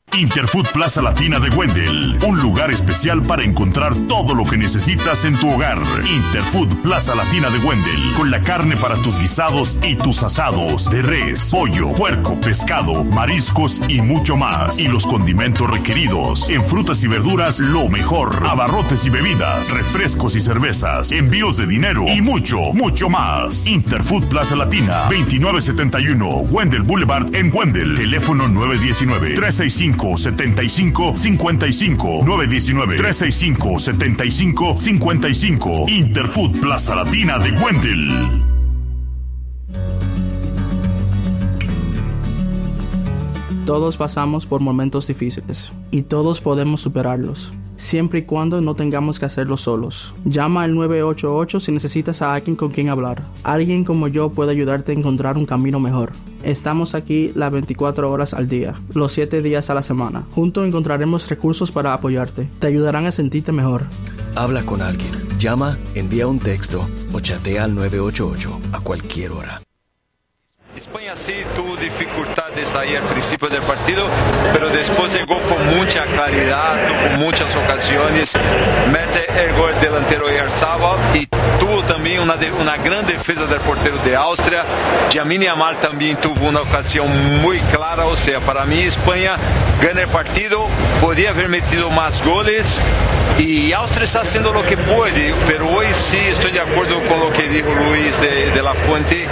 Interfood Plaza Latina de Wendell, un lugar especial para encontrar todo lo que necesitas en tu hogar. Interfood Plaza Latina de Wendell, con la carne para tus guisados y tus asados, de res, pollo, puerco, pescado, mariscos y mucho más. Y los condimentos requeridos. En frutas y verduras, lo mejor. Abarrotes y bebidas, refrescos y cervezas, envíos de dinero y mucho, mucho más. Interfood Plaza Latina, 2971 Wendell Boulevard en Wendell. Teléfono 919-365-7555, 919-365-7555. Interfood Plaza Latina de Wendell. Todos pasamos por momentos difíciles y todos podemos superarlos, siempre y cuando no tengamos que hacerlo solos. Llama al 988 si necesitas a alguien con quien hablar. Alguien como yo puede ayudarte a encontrar un camino mejor. Estamos aquí las 24 horas al día, los 7 días a la semana. Juntos encontraremos recursos para apoyarte. Te ayudarán a sentirte mejor. Habla con alguien. Llama, envía un texto o chatea al 988 a cualquier hora. España sí tuvo dificultades ahí al principio del partido, pero después llegó con mucha claridad, tuvo muchas ocasiones, mete el gol delantero Oyarzabal y tuvo también una gran defensa del portero de Austria. Lamine Yamal también tuvo una ocasión muy clara, o sea, para mí España gana el partido, podría haber metido más goles. Y Austria está haciendo lo que puede, pero hoy sí estoy de acuerdo con lo que dijo Luis de la Fuente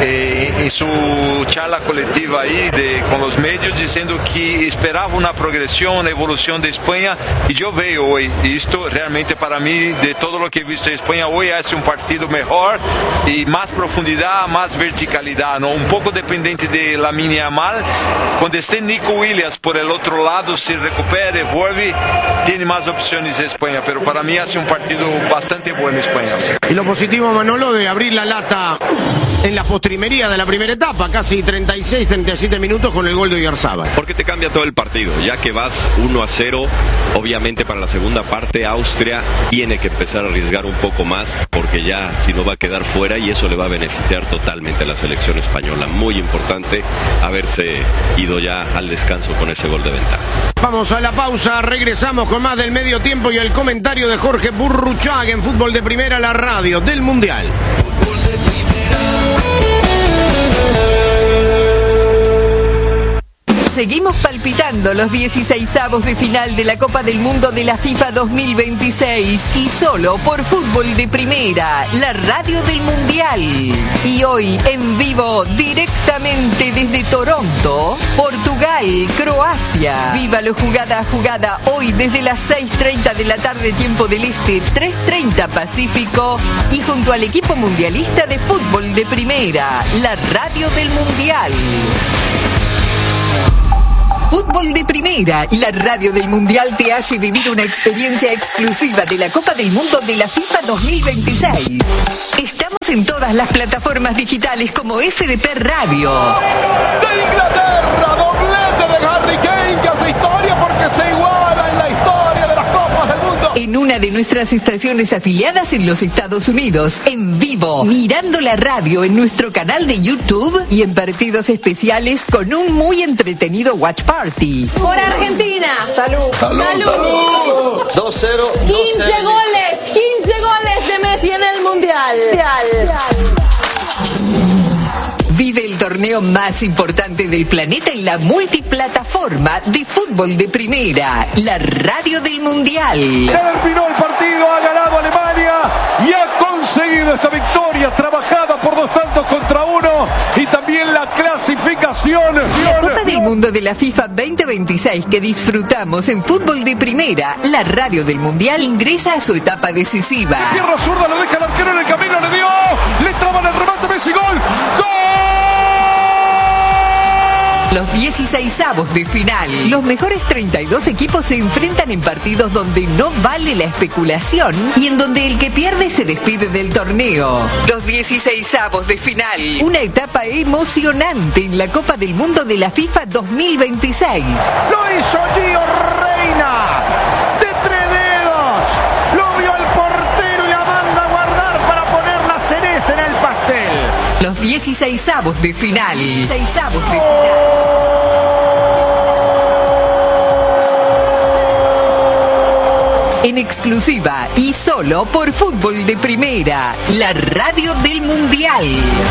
en su charla colectiva ahí con los medios, diciendo que esperaba una progresión, una evolución de España, y yo veo hoy, y esto realmente para mí, de todo lo que he visto de España, hoy hace un partido mejor y más profundidad, más verticalidad, ¿no? Un poco dependiente de Lamine Yamal. Cuando esté Nico Williams por el otro lado, se recupere, vuelve, tiene más opciones de España, pero para mí hace un partido bastante bueno España. Y lo positivo, Manolo, de abrir la lata en la postrimería de la primera etapa, casi 36-37 minutos con el gol de Oyarzabal. Porque te cambia todo el partido, ya que vas 1-0, obviamente para la segunda parte Austria tiene que empezar a arriesgar un poco más, porque ya si no va a quedar fuera, y eso le va a beneficiar totalmente a la selección española. Muy importante haberse ido ya al descanso con ese gol de ventaja. Vamos a la pausa, regresamos con más del medio tiempo y el comentario de Jorge Burruchaga en Fútbol de Primera, la radio del Mundial. Fútbol de Primera. Seguimos palpitando los 16avos de final de la Copa del Mundo de la FIFA 2026 y solo por Fútbol de Primera, la radio del Mundial. Y hoy en vivo directamente desde Toronto, Portugal, Croacia. Vívalo jugada a jugada hoy desde las 6:30 de la tarde tiempo del Este, 3:30 Pacífico, y junto al equipo mundialista de Fútbol de Primera, la radio del Mundial. Fútbol de Primera, la radio del Mundial, te hace vivir una experiencia exclusiva de la Copa del Mundo de la FIFA 2026. Estamos en todas las plataformas digitales como FDP Radio. De Inglaterra, doblete de Harry Kane, que hace historia porque se iguala en la historia de las Copas del Mundo. En una de nuestras estaciones afiliadas en los Estados Unidos, en vivo, mirando la radio en nuestro canal de YouTube y en partidos especiales con un muy entretenido watch party. Por Argentina. Salud. Salud. Salud. 2-0. 15 goles. 15 goles de Messi en el Mundial. Vive el torneo más importante del planeta en la multiplataforma de Fútbol de Primera, la radio del Mundial. Terminó el partido, ha ganado Alemania y ha conseguido esta victoria trabajada por 2-1 y también la clasificación. La Copa del Mundo de la FIFA 2026 que disfrutamos en Fútbol de Primera, la radio del Mundial, ingresa a su etapa decisiva. De pierna zurda lo deja el arquero en el camino, le dio, le traban el remate, Messi, gol. Los 16avos de final. Los mejores 32 equipos se enfrentan en partidos donde no vale la especulación y en donde el que pierde se despide del torneo. Los 16avos de final. Una etapa emocionante en la Copa del Mundo de la FIFA 2026. Lo hizo Gio Reyna. De 3 dedos. Lo vio el portero y la manda a guardar para poner la cereza en el pastel. Los 16avos de final. 16avos de final. exclusiva y solo por Fútbol de Primera, la radio del Mundial.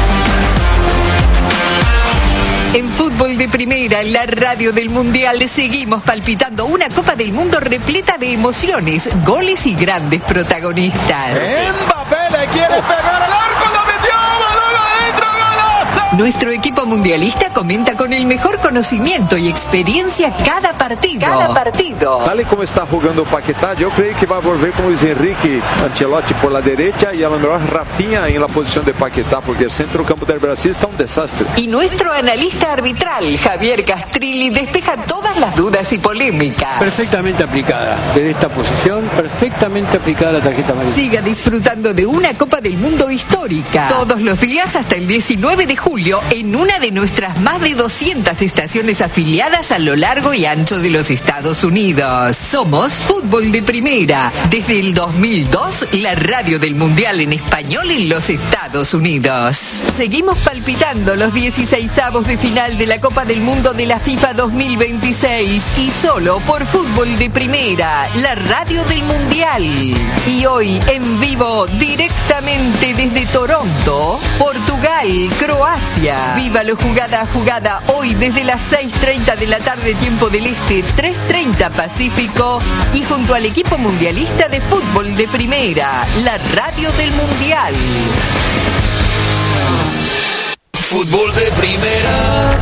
En Fútbol de Primera, la radio del Mundial, seguimos palpitando una Copa del Mundo repleta de emociones, goles y grandes protagonistas. Mbappé le quiere pegar al arco, lo metió, balón adentro, golazo. Nuestro equipo mundialista comenta con el mejor conocimiento y experiencia cada partido. Tal y como está jugando Paquetá, yo creo que va a volver con Luis Enrique Ancelotti por la derecha y a lo mejor Rafinha en la posición de Paquetá, porque el centro campo del Brasil está un desastre. Y nuestro analista arbitral, Javier Castrilli, despeja todas las dudas y polémicas. Perfectamente aplicada, desde esta posición, perfectamente aplicada la tarjeta amarilla. Siga disfrutando de una Copa del Mundo histórica, todos los días hasta el 19 de julio, en una de nuestras más de 200 estaciones afiliadas a lo largo y ancho de los Estados Unidos. Somos Fútbol de Primera. Desde el 2002, la radio del Mundial en español en los Estados Unidos. Seguimos palpitando los 16avos de final de la Copa del Mundo de la FIFA 2026 y solo por Fútbol de Primera, la radio del Mundial. Y hoy en vivo, directamente desde Toronto, Portugal, Croacia. Vívalo jugada a jugada hoy desde las 6:30 de la tarde, tiempo del Este, 3:30 Pacífico, y junto al equipo mundialista de Fútbol de Primera, la radio del Mundial. Fútbol de Primera.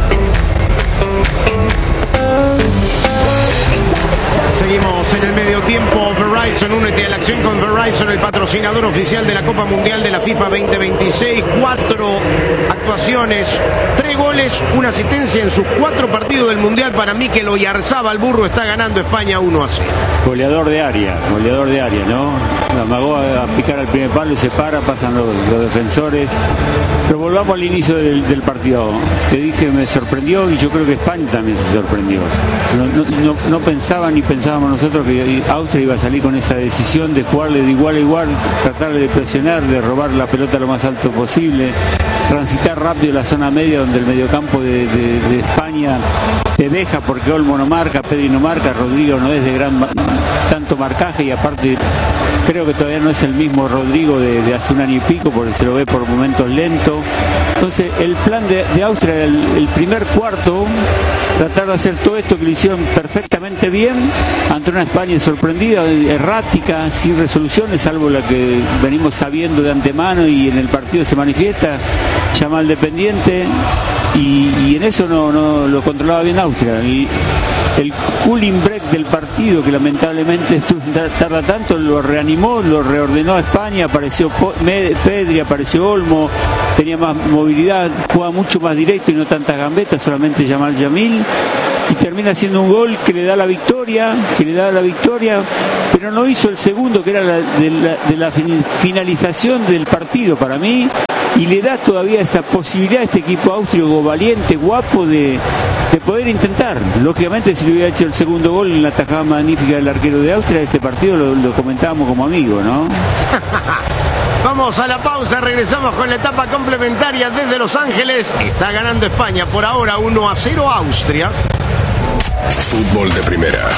Seguimos en el medio tiempo. Verizon, únete a la acción con Verizon, el patrocinador oficial de la Copa Mundial de la FIFA 2026. 4 actuaciones, 3 goles, 1 asistencia en sus 4 partidos del Mundial para Mikel Oyarzabal. Burro está ganando España 1-0. Goleador de área, ¿no? Amagó a picar al primer palo y se para, pasan los defensores. Pero volvamos al inicio del partido. Te dije, me sorprendió, y yo creo que España también se sorprendió. No pensaba ni pensábamos nosotros que Austria iba a salir con esa decisión de jugarle de igual a igual, tratar de presionar, de robar la pelota lo más alto posible, transitar rápido la zona media donde el mediocampo de España te deja, porque Olmo no marca, Pedri no marca, Rodrigo no es de tanto marcaje, y aparte creo que todavía no es el mismo Rodrigo de hace un año y pico, porque se lo ve por momentos lento. Entonces el plan de Austria, el primer cuarto, tratar de hacer todo esto que lo hicieron perfectamente bien ante una España sorprendida, errática, sin resoluciones, salvo la que venimos sabiendo de antemano y en el partido se manifiesta, Yamal dependiente, y en eso no lo controlaba bien Austria. Y el cooling break del partido, que lamentablemente tarda tanto, lo reanimó, lo reordenó a España, apareció Pedri, apareció Olmo, tenía más movilidad, jugaba mucho más directo y no tantas gambetas, solamente Yamal Yamil, y termina haciendo un gol que le da la victoria, pero no hizo el segundo, que era de la finalización del partido para mí, y le da todavía esa posibilidad a este equipo austríaco valiente, guapo, de poder intentar. Lógicamente, si le hubiera hecho el segundo gol en la tajada magnífica del arquero de Austria, este partido lo comentábamos como amigo, ¿no? Vamos a la pausa, regresamos con la etapa complementaria desde Los Ángeles. Está ganando España por ahora 1-0 Austria. Fútbol de Primera.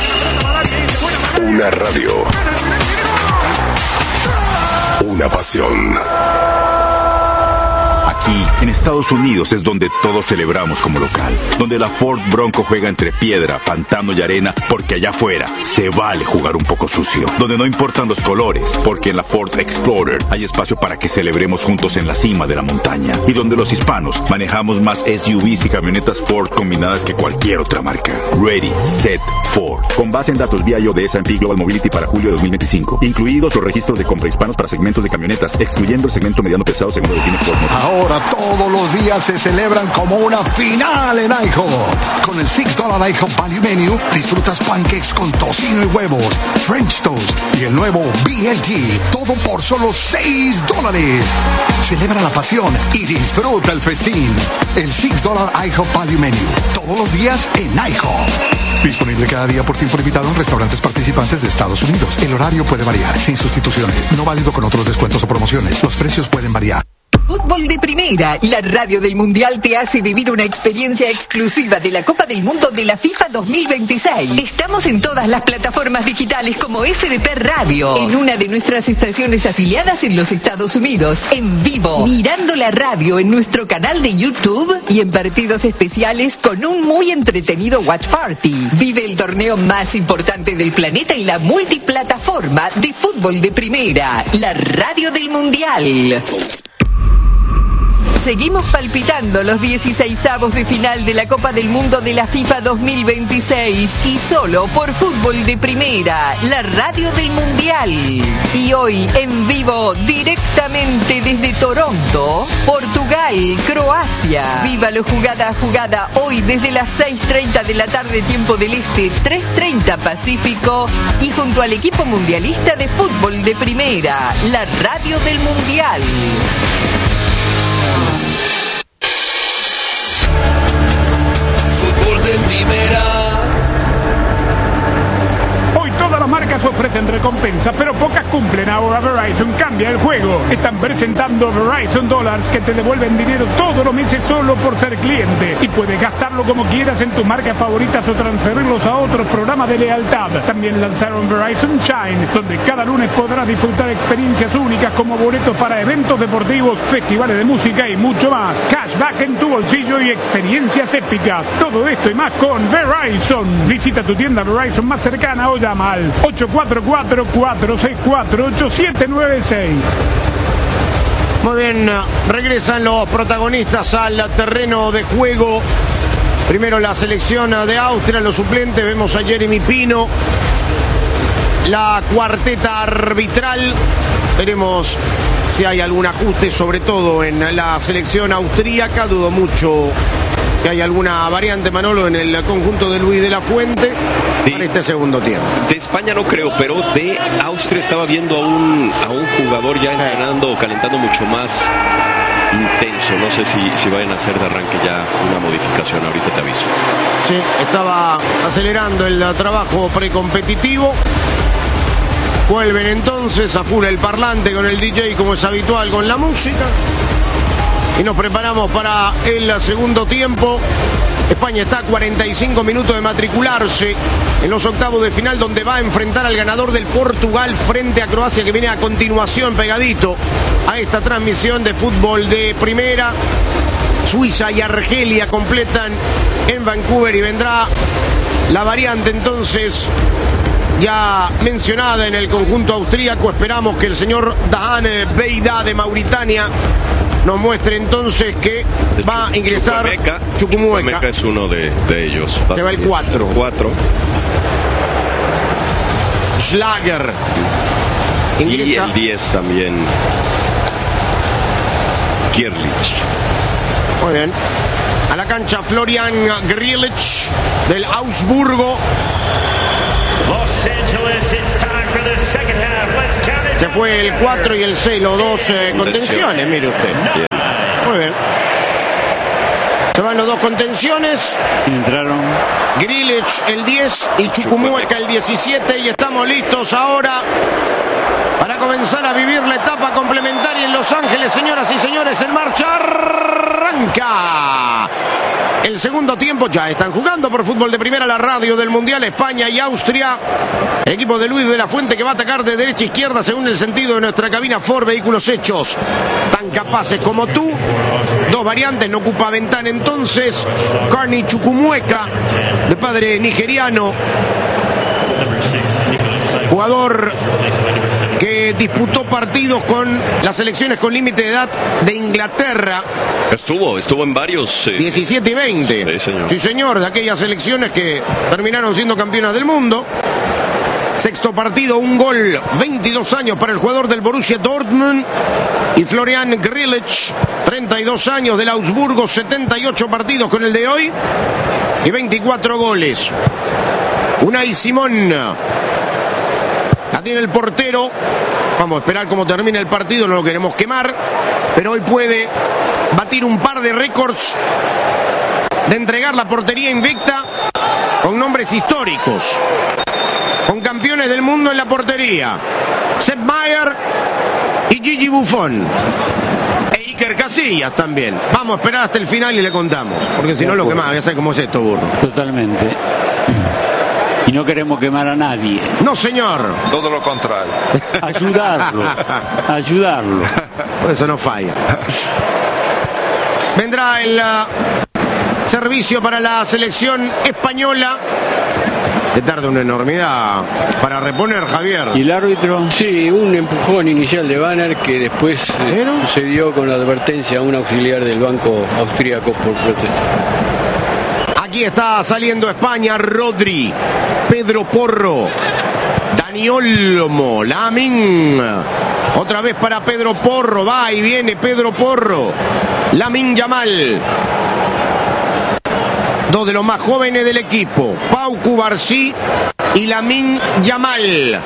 Una radio. Una pasión. Aquí, en Estados Unidos, es donde todos celebramos como local. Donde la Ford Bronco juega entre piedra, pantano y arena, porque allá afuera se vale jugar un poco sucio. Donde no importan los colores, porque en la Ford Explorer hay espacio para que celebremos juntos en la cima de la montaña. Y donde los hispanos manejamos más SUVs y camionetas Ford combinadas que cualquier otra marca. Ready, Set, Ford. Con base en datos BIO de S&P Global Mobility para julio de 2025. Incluidos los registros de compra hispanos para segmentos de camionetas, excluyendo el segmento mediano pesado según lo define Ford. Ahora todos los días se celebran como una final en IHOP. Con el $6 IHOP Value Menu disfrutas pancakes con tocino y huevos, French toast y el nuevo BLT. Todo por solo $6. Celebra la pasión y disfruta el festín. El $6 IHOP Value Menu. Todos los días en IHOP. Disponible cada día por tiempo limitado en restaurantes participantes de Estados Unidos. El horario puede variar, sin sustituciones. No válido con otros descuentos o promociones. Los precios pueden variar. Fútbol de Primera, la radio del Mundial te hace vivir una experiencia exclusiva de la Copa del Mundo de la FIFA 2026. Estamos en todas las plataformas digitales como FDP Radio, en una de nuestras estaciones afiliadas en los Estados Unidos, en vivo, mirando la radio en nuestro canal de YouTube y en partidos especiales con un muy entretenido Watch Party. Vive el torneo más importante del planeta en la multiplataforma de Fútbol de Primera, la radio del Mundial. Seguimos palpitando los 16avos de final de la Copa del Mundo de la FIFA 2026 y solo por Fútbol de Primera, la radio del Mundial. Y hoy en vivo directamente desde Toronto, Portugal, Croacia. Vívalo jugada a jugada hoy desde las 6:30 de la tarde tiempo del Este, 3:30 Pacífico y junto al equipo mundialista de Fútbol de Primera, la radio del Mundial. Hoy todas las marcas ofrecen recompensas, pero pocas cumplen. Ahora Verizon cambia el juego. Están presentando Verizon Dollars que te devuelven dinero todos los meses solo por ser cliente. Y puedes gastarlo como quieras en tus marcas favoritas o transferirlos a otros programas de lealtad. También lanzaron Verizon Shine, donde cada lunes podrás disfrutar experiencias únicas como boletos para eventos deportivos, festivales de música y mucho más. Cashback en tu bolsillo y experiencias épicas. Todo esto y más con Verizon. Visita tu tienda Verizon más cercana o llama al 844-464-8796. Muy bien, regresan los protagonistas al terreno de juego. Primero la selección de Austria, los suplentes, vemos a Jeremy Pino, la cuarteta arbitral. Veremos si hay algún ajuste, sobre todo en la selección austríaca. Dudo mucho que haya alguna variante, Manolo, en el conjunto de Luis de la Fuente para este segundo tiempo. De España no creo, pero de Austria estaba viendo a un jugador ya entrenando, calentando mucho más intenso. No sé si vayan a hacer de arranque ya una modificación, ahorita te aviso. Sí, estaba acelerando el trabajo precompetitivo. Vuelven entonces a full el parlante con el DJ, como es habitual con la música. Y nos preparamos para el segundo tiempo. España está a 45 minutos de matricularse en los octavos de final, donde va a enfrentar al ganador del Portugal frente a Croacia, que viene a continuación pegadito a esta transmisión de Fútbol de Primera. Suiza y Argelia completan en Vancouver y vendrá la variante entonces ya mencionada en el conjunto austríaco. Esperamos que el señor Dahan Beida de Mauritania nos muestre entonces que va a ingresar Chukwuemeka es uno de ellos. Se va el 4. Schlager. Y el 10 también. Grilić. Muy bien. A la cancha Florian Grilić del Augsburgo. Se fue el 4 y el 6, los dos contenciones, mire usted. Muy bien. Se van los dos contenciones. Entraron Grilić el 10 y Chukwuemeka el 17. Y estamos listos ahora para comenzar a vivir la etapa complementaria en Los Ángeles. Señoras y señores, en marcha arranca el segundo tiempo. Ya están jugando por Fútbol de Primera, la radio del Mundial, España y Austria. Equipo de Luis de la Fuente que va a atacar de derecha a izquierda según el sentido de nuestra cabina Ford Vehículos Hechos. Tan capaces como tú. Dos variantes, no ocupa ventana entonces. Carney Chukwuemeka, de padre nigeriano. Jugador que disputó partidos con las selecciones con límite de edad de Inglaterra. Estuvo en varios. 17 y 20. Sí, señor. Sí, señor, de aquellas selecciones que terminaron siendo campeonas del mundo. Sexto partido, un gol, 22 años para el jugador del Borussia Dortmund. Y Florian Grilić, 32 años del Augsburgo, 78 partidos con el de hoy y 24 goles. Unai Simón la tiene el portero. Vamos a esperar cómo termina el partido, no lo queremos quemar, pero hoy puede batir un par de récords de entregar la portería invicta con nombres históricos, con campeones del mundo en la portería. Sepp Maier y Gigi Buffon. E Iker Casillas también. Vamos a esperar hasta el final y le contamos. Porque si no lo quemamos, ya sabes cómo es esto, burro. Totalmente. Y no queremos quemar a nadie. No, señor. Todo lo contrario. Ayudarlo. Por eso no falla. Vendrá el servicio para la selección española. Te tarda una enormidad para reponer, Javier. ¿Y el árbitro? Sí, un empujón inicial de Banner que después se dio con la advertencia a un auxiliar del banco austríaco por protesta. Aquí está saliendo España, Rodri, Pedro Porro, Dani Olmo, Lamine. Otra vez para Pedro Porro, va y viene Pedro Porro, Lamine Yamal. Dos de los más jóvenes del equipo, Pau Cubarsí y Lamine Yamal.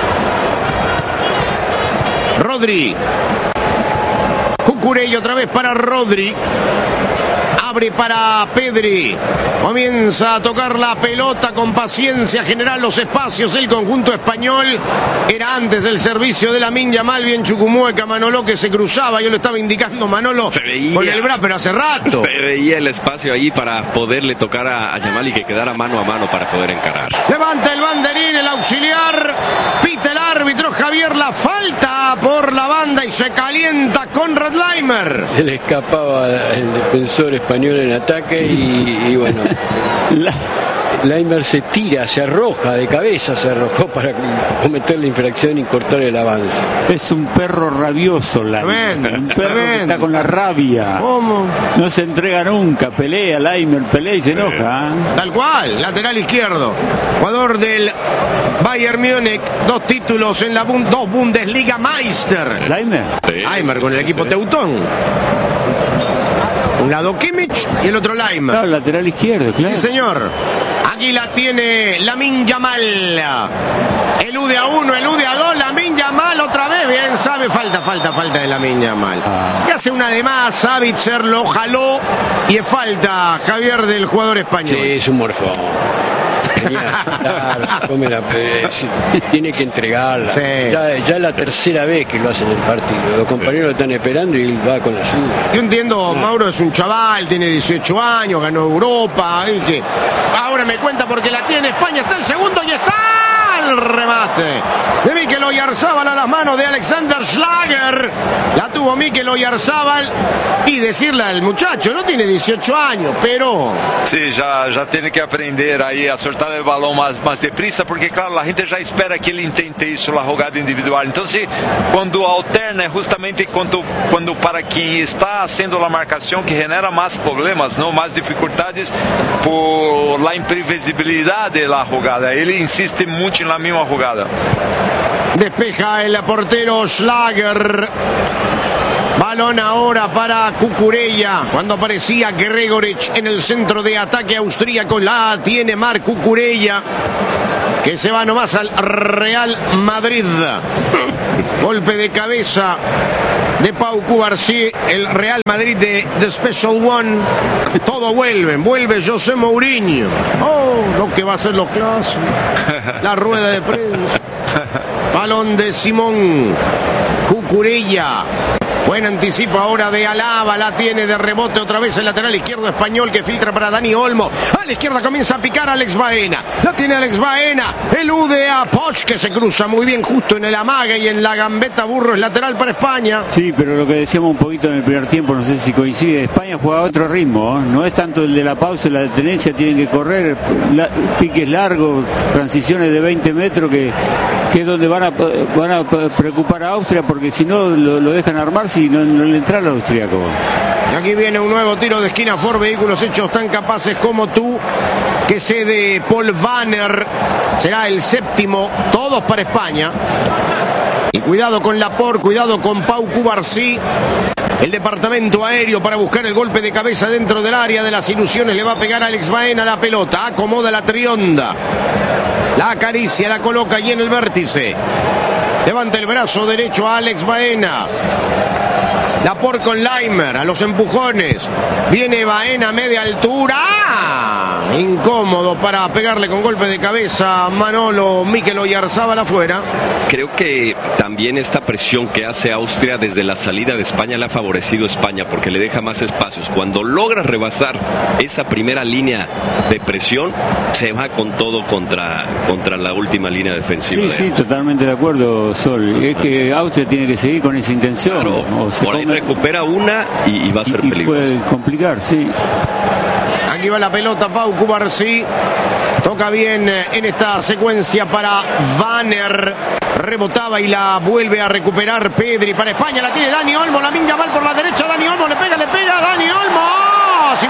Rodri. Cucurella otra vez para Rodri. Abre para Pedri. Comienza a tocar la pelota con paciencia, generar los espacios el conjunto español. Era antes del servicio de Lamine Yamal, bien Chucumueca, Manolo que se cruzaba. Yo le estaba indicando Manolo con el brazo, pero hace rato. Se veía el espacio ahí para poderle tocar a Yamal y que quedara mano a mano para poder encarar. Levanta el banderín, el auxiliar. Pita el árbitro Javier, la falta por la banda y se calienta Konrad Laimer. Se le escapaba el defensor español en ataque y bueno, Laimer se tira, se arroja de cabeza, se arrojó para cometer la infracción y cortar el avance. Es un perro rabioso, Laimer. Un perro que está con la rabia. ¿Cómo? No se entrega nunca, pelea Laimer, pelea y se enoja. Tal cual, lateral izquierdo, jugador del Bayern Múnich, 2 títulos en la 2 Bundesliga Meister. Laimer con el equipo teutón. Un lado Kimmich y el otro Laimer. Claro, lateral izquierdo, claro. Sí, señor. Aquí la tiene Lamine Yamal. Elude a uno, elude a dos. Lamine Yamal otra vez. Bien, sabe, falta de Lamine Yamal. Y hace una de más. Savitzer lo jaló. Y es falta, Javier, del jugador español. Sí, es un morfón. Tiene que entregarla. Sí. Ya la tercera vez que lo hacen en el partido. Los compañeros lo están esperando y él va con la suya. Yo entiendo, Mauro es un chaval, tiene 18 años, ganó Europa. Y que ahora me cuenta porque la tiene España. Está el segundo y está el remate de Mikel Oyarzábal a las manos de Alexander Schlager. La tuvo Mikel Oyarzábal. Y decirle al muchacho, no tiene 18 años, pero... Sí, ya tiene que aprender ahí a soltar el balón más deprisa, porque claro, la gente ya espera que él intente eso, la jugada individual. Entonces, cuando alterna, justamente cuando para quien está haciendo la marcación que genera más problemas, ¿no? Más dificultades por la imprevisibilidad de la jugada. Él insiste mucho en la misma jugada. Despeja el portero Schlager. Balón ahora para Cucurella. Cuando aparecía Gregorich en el centro de ataque austríaco, la tiene Marc Cucurella, que se va nomás al Real Madrid. Golpe de cabeza de Pau Cubarsí, el Real Madrid de The Special One. Todo vuelve José Mourinho. Oh, lo que va a ser los clásicos. La rueda de prensa. Balón de Simón. Cucurella. Buen anticipo ahora de Alaba, la tiene de rebote otra vez el lateral izquierdo español que filtra para Dani Olmo. A la izquierda comienza a picar Alex Baena. La tiene Alex Baena, elude a Poch que se cruza muy bien justo en el amague y en la gambeta. Burro es lateral para España. Sí, pero lo que decíamos un poquito en el primer tiempo, no sé si coincide, España juega a otro ritmo, ¿eh? No es tanto el de la pausa y la tenencia, tienen que correr, piques largos, transiciones de 20 metros que es donde van a preocupar a Austria, porque si no lo dejan armar si no le entra al austríaco. Y aquí viene un nuevo tiro de esquina. Ford Vehículos hechos tan capaces como tú, que cede Paul Vanner. Será el séptimo, todos para España. Y cuidado con Laporte, cuidado con Pau Cubarsí. El departamento aéreo para buscar el golpe de cabeza dentro del área de las ilusiones. Le va a pegar a Alex Baena la pelota. Acomoda la trionda. La acaricia, la coloca allí en el vértice. Levanta el brazo derecho a Alex Baena. Laporte con Laimer a los empujones. Viene Baena a media altura. Incómodo para pegarle con golpe de cabeza Manolo Mikel Oyarzábal afuera. Creo que también esta presión que hace Austria desde la salida de España le ha favorecido a España porque le deja más espacios. Cuando logra rebasar esa primera línea de presión, se va con todo contra la última línea defensiva. Sí, totalmente de acuerdo, Sol. Es que Austria tiene que seguir con esa intención. Claro, por ahí recupera una y va a ser peligroso. Puede complicar, sí. Aquí va la pelota, Pau Cubarsí. Toca bien en esta secuencia para Vanner. Rebotaba y la vuelve a recuperar Pedri para España. La tiene Dani Olmo. Lamine Yamal por la derecha. Dani Olmo le pega. Dani Olmo. Sin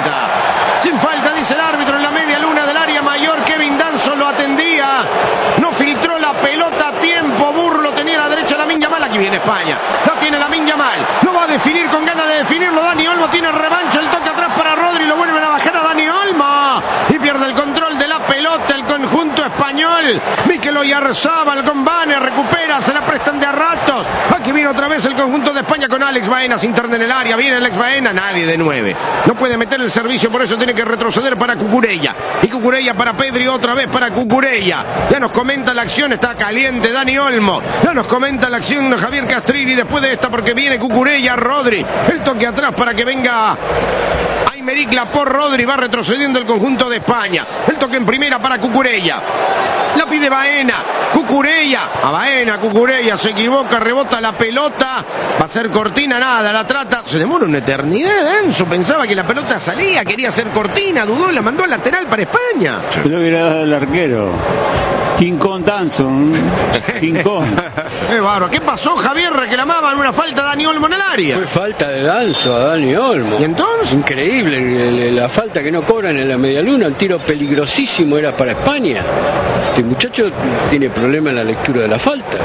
falta, dice el árbitro en la media luna del área mayor. Kevin Danso lo atendía. No filtró la pelota a tiempo. Burlo tenía a la derecha Lamine Yamal. Aquí viene España. Lo tiene Lamine Yamal. No va a definir con ganas de definirlo. Dani Olmo tiene revancha. El toque atrás para Rodri. Lo vuelven a bajar a Dani Olmo. Y pierde el control de la pelota el conjunto español. Mikel Oyarzábal con Vanner. Recupera. Se la prestan de a ratos. Aquí viene otra vez el conjunto de España con Alex Baena. Se interna en el área. Viene Alex Baena. Nadie de 9. No puede meter el servicio. Por eso tiene que retroceder para Cucurella. Y Cucurella para Pedri. Otra vez para Cucurella. Ya nos comenta la acción. Está caliente Dani Olmo. Ya nos comenta la acción Javier Castrilli. Después de esta porque viene Cucurella. Rodri. El toque atrás para que venga Aymeric Laporte. Rodri va retrocediendo el conjunto de España. El toque en primera para Cucurella. La pide Baena. Cucurella. A Baena. Cucurella se equivoca. Rebota la pelota. Va a ser cortina. Nada. La trata. Se demora una eternidad. Enzo pensaba que la pelota salía. Quería hacer cortina. Dudó. La mandó al lateral para España. Pero hubiera dado el arquero. King Kong Danson. King Kong. ¿Qué pasó, Javier? Reclamaban una falta a Dani Olmo en el área. Fue falta de Danzo a Dani Olmo. ¿Y entonces? Increíble, la falta que no cobran en la medialuna. Un tiro peligrosísimo era para España. Este muchacho tiene problema en la lectura de la falta.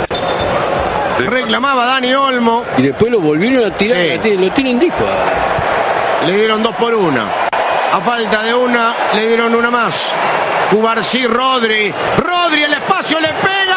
Reclamaba Dani Olmo. Y después lo volvieron a tirar. Sí. Lo tienen dijo. Le dieron 2 por 1. A falta de una, le dieron una más. Cubarsí, Rodri. Rodri, el espacio le pega.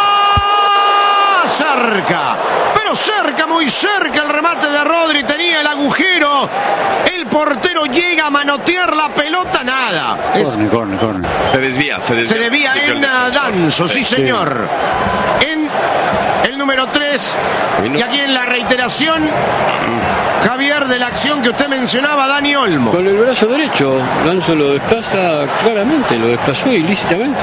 Cerca. Pero cerca, muy cerca el remate de Rodri. Tenía el agujero. El portero llega a manotear la pelota. Nada. Corner. Se desvía en Danso, sí señor. En el número 3. Y aquí en la reiteración, Javier, de la acción que usted mencionaba, Dani Olmo. Con el brazo derecho, Danso lo desplaza claramente, lo desplazó ilícitamente.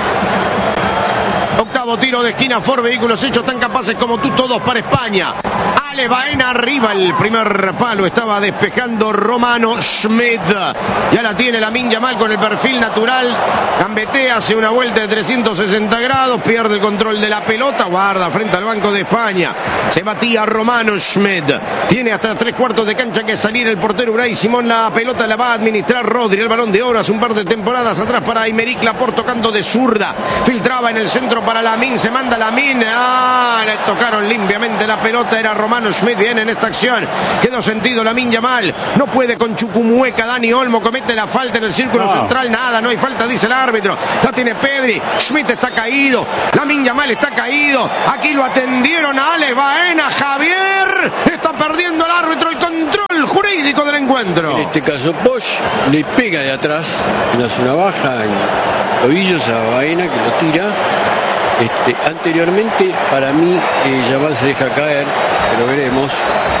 Octavo tiro de esquina, Ford Vehículos Hechos tan capaces como tú, todos para España. Ale Baena arriba, el primer palo estaba despejando Romano Schmidt. Ya la tiene Lamine Yamal con el perfil natural. Gambetea, hace una vuelta de 360 grados, pierde el control de la pelota, guarda frente al banco de España. Se batía Romano Schmidt. Tiene hasta 3/4 de cancha que salir el portero Unai Simón. La pelota la va a administrar Rodri, el Balón de Oro hace un par de temporadas atrás para Aymeric Laporte tocando de zurda. Filtraba en el centro para Lamine, se manda Lamine. Le tocaron limpiamente la pelota, era Romano Schmidt. Viene en esta acción, quedó sentido Lamine Yamal. No puede con Chucumueca. Dani Olmo comete la falta en el círculo central. Nada, no hay falta, dice el árbitro. La tiene Pedri. Schmidt está caído. Lamine Yamal está caído. Aquí lo atendieron a Alex Baena. Javier está perdiendo el árbitro el control jurídico del encuentro. En este caso Bosch le pega de atrás en la zona baja en tobillos a Baena, que lo tira. Anteriormente para mí Yamal se deja caer, pero veremos.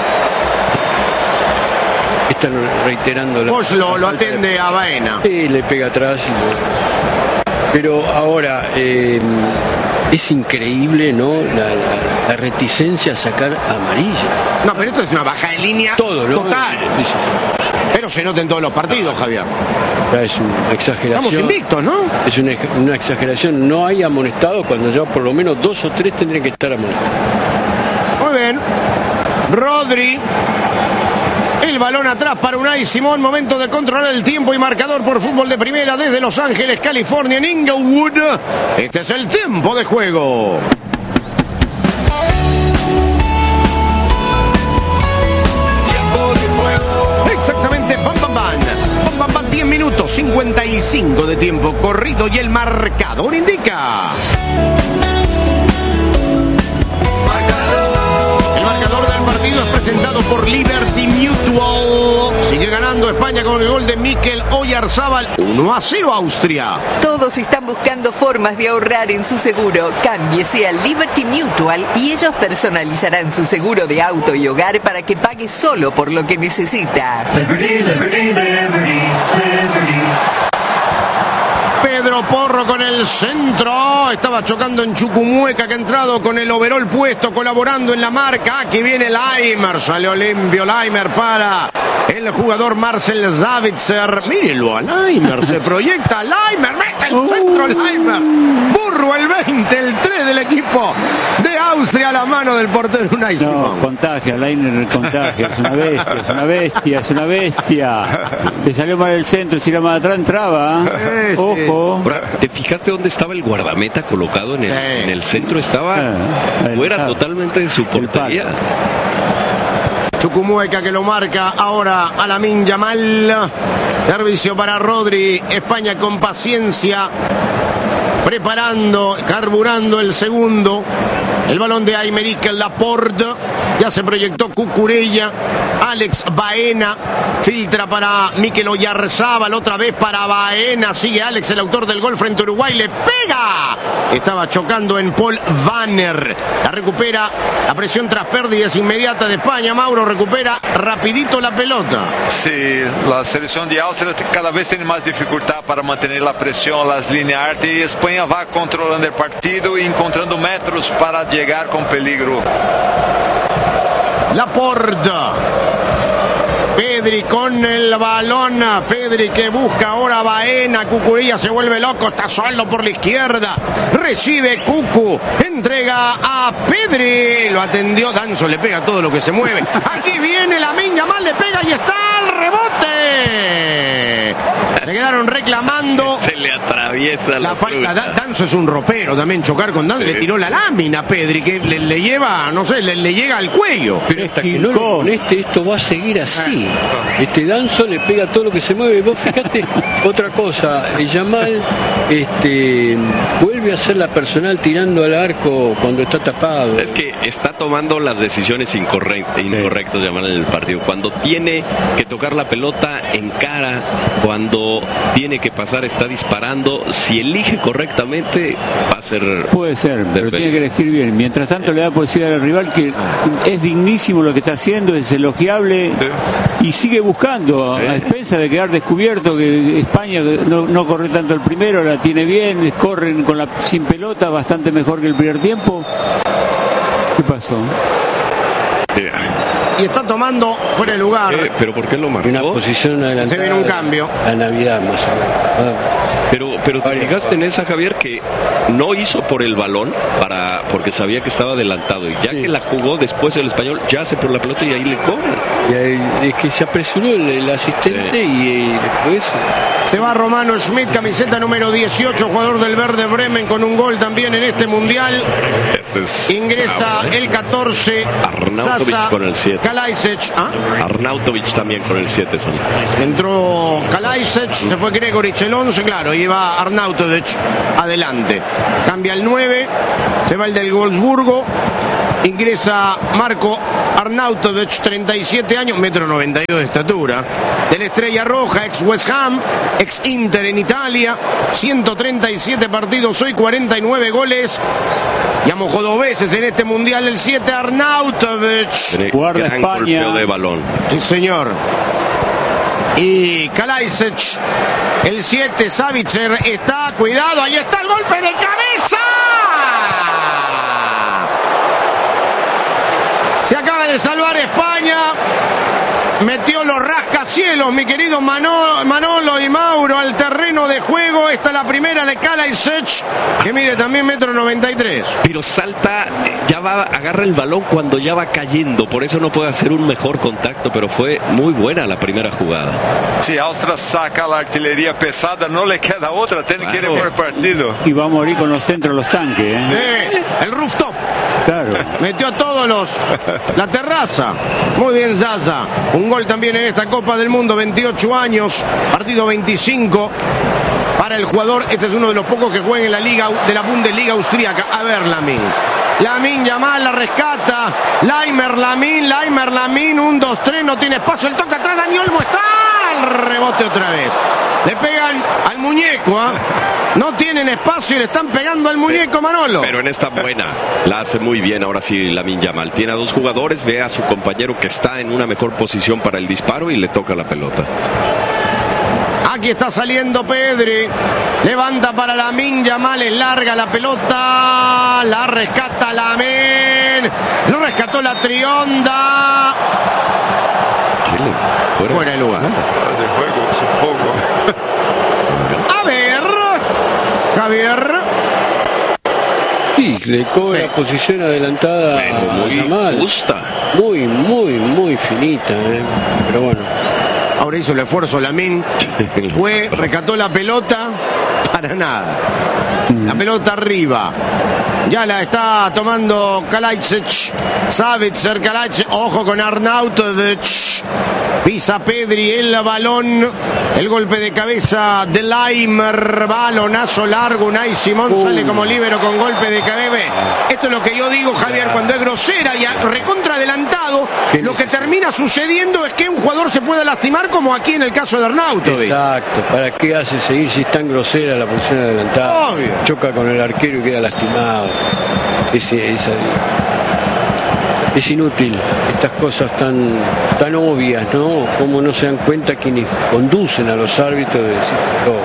Están reiterando la... Bosch lo atende a Baena. Sí, le pega atrás. Pero ahora es increíble, ¿no? La reticencia a sacar amarilla. No, pero esto es una baja de línea todo, ¿no? Total. Sí. Pero se nota en todos los partidos, Javier. Es una exageración. Estamos invictos, ¿no? Es una exageración. No hay amonestados cuando ya por lo menos 2 o 3 tendrían que estar amonestados. Muy bien. Rodri. El balón atrás para Unai Simón. Momento de controlar el tiempo y marcador por Fútbol de Primera desde Los Ángeles, California, en Inglewood. Este es el tiempo de juego. Exactamente, pam, 10 minutos, 55 de tiempo corrido y el marcador indica. El marcador del partido es presentado por Liberty Mutual. Sigue ganando España con el gol de Mikel Oyarzabal. 1-0 Austria. Todos están buscando formas de ahorrar en su seguro. Cámbiese a Liberty Mutual y ellos personalizarán su seguro de auto y hogar para que pague solo por lo que necesita. Pedro Porro con el centro. Estaba chocando en Chucumueca, que ha entrado con el overol puesto, colaborando en la marca. Aquí viene Laimer. Sale Olimpio Laimer para el jugador Marcel Savitzer. Mírenlo a Laimer. Se proyecta Laimer. Mete el centro Laimer. Burro el 20, el 3 del equipo de Austria a la mano del portero Unai Simón. No, contagia, Laimer contagia. Es una bestia, es una bestia, es una bestia. Le salió mal el centro, si era más atrás entraba. Ojo. ¿Te fijaste dónde estaba el guardameta colocado en el centro? Estaba fuera totalmente de su portería. Chucumueca que lo marca ahora a Lamine Yamal. Servicio para Rodri. España con paciencia, preparando, carburando el segundo. El balón de Aymeric Laporte. Ya se proyectó Cucurella. Alex Baena filtra para Mikel Oyarzabal, otra vez para Baena. Sigue Alex, el autor del gol frente a Uruguay. Le pega. Estaba chocando en Paul Vanner. La recupera. La presión tras pérdidas inmediata de España. Mauro recupera rapidito la pelota. Sí, la selección de Austria cada vez tiene más dificultad para mantener la presión, las líneas altas, y España va controlando el partido y encontrando metros para llegar con peligro. Laporte. Pedri con el balón. Pedri que busca ahora a Baena. Cucurella se vuelve loco. Está solo por la izquierda. Recibe Cucu. Entrega a Pedri. Lo atendió Danzo. Le pega todo lo que se mueve. Aquí viene Lamine Yamal. Le pega y está al rebote. Se quedaron reclamando. Se le atraviesa la falta. Danzo es un ropero también. Chocar con Danzo. Sí. Le tiró la lámina a Pedri, que le lleva, no sé, le llega al cuello. Pero es que no, con esto va a seguir así. Danzo le pega todo lo que se mueve. Vos fíjate otra cosa. Yamal vuelve a hacer la personal tirando al arco cuando está tapado. Es que está tomando las decisiones incorrectas Yamal en el partido. Cuando tiene que tocar la pelota, encara. Cuando tiene que pasar, está disparando. Si elige correctamente, va a ser... Puede ser, pero tiene que elegir bien. Mientras tanto le da posibilidad al rival, que es dignísimo lo que está haciendo, es elogiable, y sigue buscando, a expensa de quedar descubierto, que España no corre tanto el primero, la tiene bien, corren sin pelota bastante mejor que el primer tiempo. ¿Qué pasó? Y está tomando fuera de lugar. ¿Pero por qué lo marcó? Una posición adelantada. Se viene un cambio. La Navidad más o menos. Pero te fijaste en esa, Javier, que no hizo por el balón porque sabía que estaba adelantado, y ya que la jugó después el español, ya hace por la pelota y ahí le cobra. Es que se apresuró el asistente y después... Se va Romano Schmidt, camiseta número 18, jugador del Verde Bremen, con un gol también en este mundial. Ingresa el 14. Arnautovic con el 7. Kalajdzic. Arnautovic también con el 7. Entró Kalajdzic, se fue Gregoric el 11, claro, y va Arnautovic adelante. Cambia el 9, se va el del Wolfsburgo. Ingresa Marco Arnautovic, 37 años, 1,92 m de estatura. De la Estrella Roja, ex West Ham, ex Inter en Italia. 137 partidos hoy, 49 goles. Ya mojó 2 veces en este mundial el 7, Arnautovic. Guarda España. De balón. Sí, señor. Y Kalajdzic, el 7, Savitzer está, cuidado, ahí está el golpe de cabeza. Se acaba de salvar España. Metió los rascacielos, mi querido Manolo y Mauro, al terreno de juego. Esta es la primera de Kalajdzic, que mide también 1,93 m. Pero salta, agarra el balón cuando ya va cayendo. Por eso no puede hacer un mejor contacto, pero fue muy buena la primera jugada. Si Austria saca la artillería pesada, no le queda otra, tiene que ir por el partido. Y va a morir con los centros los tanques. Sí, el rooftop. Claro. Metió a todos la terraza. Muy bien, Zaza. Un gol también en esta Copa del Mundo, 28 años, partido 25 para el jugador. Este es uno de los pocos que juega en la liga de la Bundesliga austríaca. A ver, Lamine. Lamine Yamal la rescata. Laimer Lamin, 1, 2, 3, no tiene espacio. El toque atrás, Dani Olmo está. El rebote otra vez. Le pegan al muñeco, No tienen espacio y le están pegando al muñeco, Manolo. Pero en esta buena, la hace muy bien ahora sí Lamine Yamal. Tiene a 2 jugadores, ve a su compañero que está en una mejor posición para el disparo y le toca la pelota. Aquí está saliendo Pedri. Levanta para Lamine Yamal, es larga la pelota. La rescata Lamine. Lo rescató la Trionda. Fuera de lugar. De juego, supongo. A ver, Javier. Sí, le cobra posición adelantada a Yamal. Justa. Muy finita, pero bueno. Ahora hizo el esfuerzo Lamine. Rescató la pelota. Para nada. La pelota arriba. Ya la está tomando Kalajdzic. Savitzer, Kalajdzic. Ojo con Arnautovic. Pisa Pedri el balón. El golpe de cabeza de Laimer. Balonazo largo. Unai Simón sale como líbero con golpe de cabeza. Esto es lo que yo digo, Javier, cuando es grosera y recontra adelantado, lo que termina sucediendo es que un jugador se puede lastimar, como aquí en el caso de Arnautovic. Exacto. ¿Para qué hace seguir si es tan grosera la posición adelantada? Obvio. Choca con el arquero y queda lastimado. Es inútil estas cosas tan obvias, ¿no? Como no se dan cuenta quienes conducen a los árbitros de decir todo.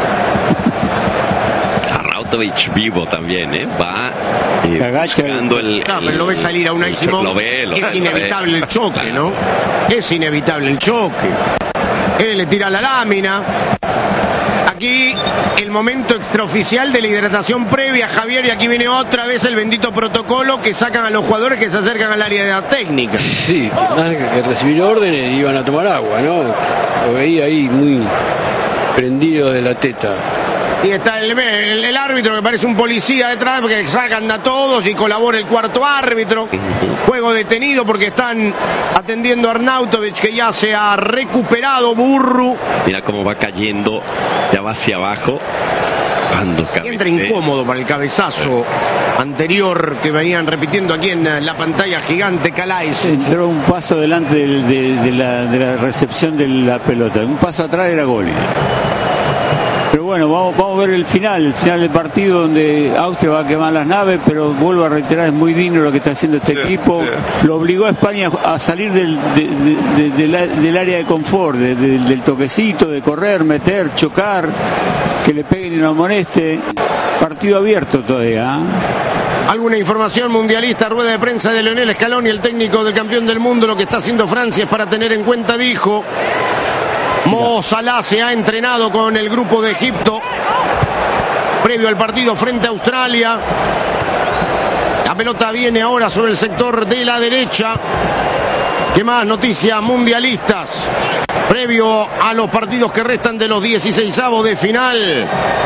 Arnautovic vivo también, Va buscando el... Claro, pero lo ve salir a Unai Simón. Es inevitable el choque, ¿no? Es inevitable el choque. Él le tira la lámina. Aquí el momento extraoficial de la hidratación previa, Javier, y aquí viene otra vez el bendito protocolo que sacan a los jugadores que se acercan al área de la técnica. Sí, más que recibir órdenes iban a tomar agua, ¿no? Lo veía ahí muy prendido de la teta. Y está el árbitro que parece un policía detrás, porque sacan a todos y colabora el cuarto árbitro. Juego detenido porque están atendiendo a Arnautovic, que ya se ha recuperado. Burru. Mira cómo va cayendo, ya va hacia abajo. Entra incómodo para el cabezazo anterior que venían repitiendo aquí en la pantalla gigante. Calais entró un paso delante de la recepción de la pelota. Un paso atrás era gol. Pero bueno, vamos a ver el final del partido, donde Austria va a quemar las naves, pero vuelvo a reiterar, es muy digno lo que está haciendo este equipo. Lo obligó a España a salir del área de confort, del toquecito, de correr, meter, chocar, que le peguen y no amoneste. Partido abierto todavía. Alguna información mundialista, rueda de prensa de Lionel Scaloni, el técnico del campeón del mundo. Lo que está haciendo Francia es para tener en cuenta, dijo. Mo Salah se ha entrenado con el grupo de Egipto previo al partido frente a Australia. La pelota viene ahora sobre el sector de la derecha. ¿Qué más noticias mundialistas previo a los partidos que restan de los 16avos de final?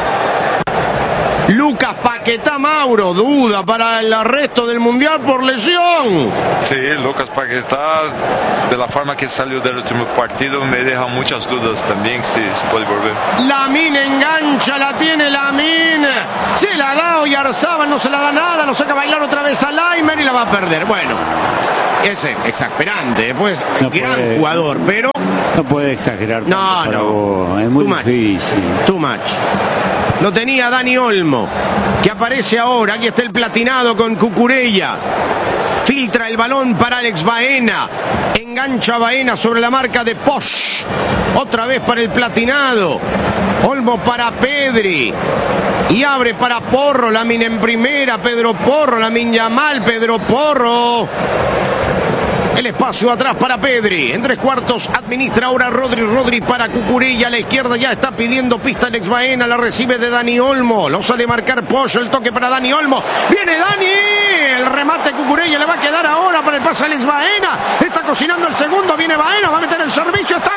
Lucas Paquetá, Mauro, duda para el resto del mundial por lesión. Sí, Lucas Paquetá, de la forma que salió del último partido, me deja muchas dudas también si puede volver. Lamine engancha, la tiene Lamine. Se la da Oyarzabal, no se la da nada, lo saca a bailar otra vez a Laimer y la va a perder. Bueno, es exasperante, después no gran puede, jugador, pero... No puede exagerar. No. Es muy difícil. Too much. Lo tenía Dani Olmo, que aparece ahora. Aquí está el platinado con Cucurella. Filtra el balón para Alex Baena. Engancha Baena sobre la marca de Posch. Otra vez para el platinado. Olmo para Pedri. Y abre para Porro. Lamine en primera. Pedro Porro. Lamine Yamal. Pedro Porro. El espacio atrás para Pedri. En 3/4 administra ahora Rodri para Cucurella. A la izquierda ya está pidiendo pista Alex Baena. La recibe de Dani Olmo. Lo sale marcar Pollo. El toque para Dani Olmo. Viene Dani. El remate Cucurella le va a quedar ahora para el pase Alex Baena. Está cocinando el segundo. Viene Baena. Va a meter el servicio. Está